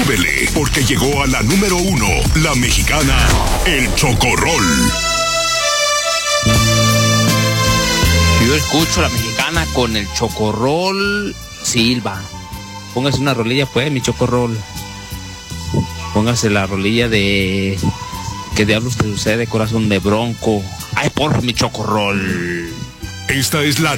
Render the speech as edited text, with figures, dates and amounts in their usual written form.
súbele, porque llegó a la número 1, la mexicana, el Chocorrol. Yo escucho la mexicana con el Chocorrol Silva. Póngase una rolilla, pues, mi Chocorrol. Póngase la rolilla de ¿Qué diablos te sucede, corazón de bronco? Ay, por mi Chocorrol. Esta es la